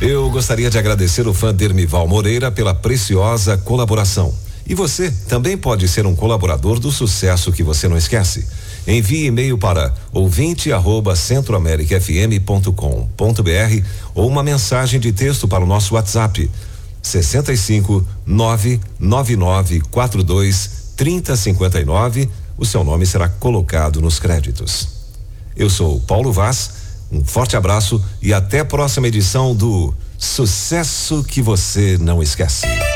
Eu gostaria de agradecer o fã Dermival Moreira pela preciosa colaboração. E você também pode ser um colaborador do sucesso que você não esquece. Envie e-mail para ouvinte@centroamericafm.com.br ou uma mensagem de texto para o nosso WhatsApp 65 99942 3059. O seu nome será colocado nos créditos. Eu sou Paulo Vaz, um forte abraço e até a próxima edição do Sucesso que Você Não Esquece.